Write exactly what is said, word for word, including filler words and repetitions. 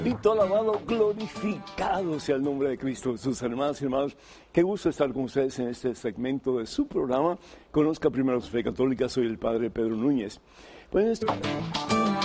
Bendito, alabado, glorificado sea el nombre de Cristo. Sus hermanas y hermanos, qué gusto estar con ustedes en este segmento de su programa. Conozca primero su fe católica, soy el Padre Pedro Núñez. Pues,